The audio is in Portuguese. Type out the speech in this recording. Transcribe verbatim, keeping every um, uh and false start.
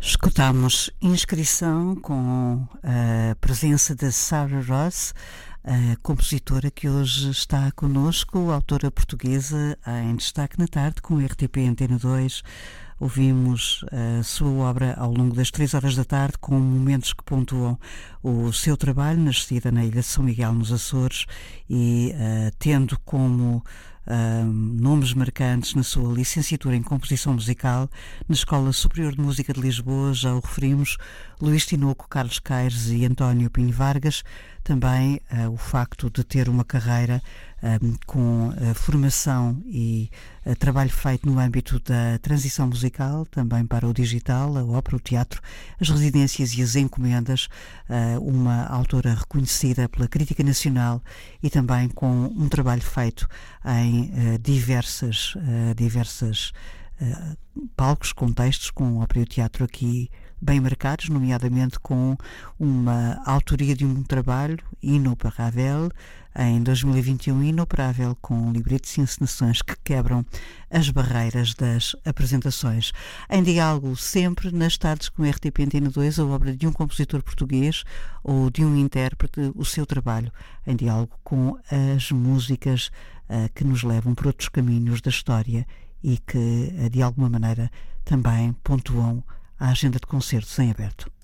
Escutámos Inscrição com a presença da Sarah Ross, a compositora que hoje está connosco, autora portuguesa em destaque na tarde com a R T P Antena dois. Ouvimos a sua obra ao longo das três horas da tarde com momentos que pontuam o seu trabalho, nascida na Ilha de São Miguel, nos Açores, e uh, tendo como uh, nomes marcantes na sua licenciatura em composição musical na Escola Superior de Música de Lisboa, já o referimos, Luís Tinoco, Carlos Caires e António Pinho Vargas. Também uh, o facto de ter uma carreira um, com uh, formação e uh, trabalho feito no âmbito da transição musical, também para o digital, a ópera, o teatro, as residências e as encomendas, uh, uma autora reconhecida pela crítica nacional e também com um trabalho feito em uh, diversas, uh, diversas uh, palcos, contextos, com ópera e o teatro aqui bem marcados, nomeadamente com uma autoria de um trabalho inoparável, em dois mil e vinte e um, inoparável, com libretos e encenações que quebram as barreiras das apresentações. Em diálogo sempre, nas tardes com a R T P Antena dois, a obra de um compositor português ou de um intérprete, o seu trabalho, em diálogo com as músicas uh, que nos levam por outros caminhos da história e que, uh, de alguma maneira, também pontuam a agenda de concertos em aberto.